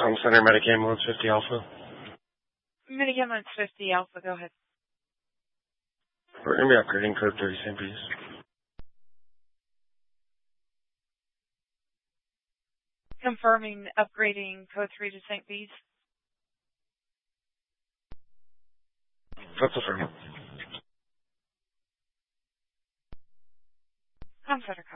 Com Center, Medicam 150 Alpha. Medicam 150 Alpha, go ahead. We're going to be upgrading code 30 St. P's. Confirming upgrading code 3 to St. P's. That's affirmative. Com Center,